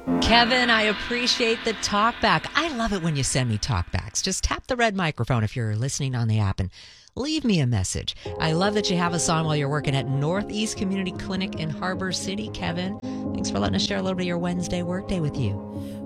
Kevin, I appreciate the talkback. I love it when you send me talkbacks. Just tap the red microphone if you're listening on the app and leave me a message. I love that you have us on while you're working at Northeast Community Clinic in Harbor City. Kevin, thanks for letting us share a little bit of your Wednesday workday with you.